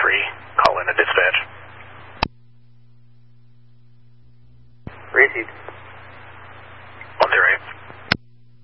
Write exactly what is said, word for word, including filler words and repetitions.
three, call in a dispatch. Received. one zero eight.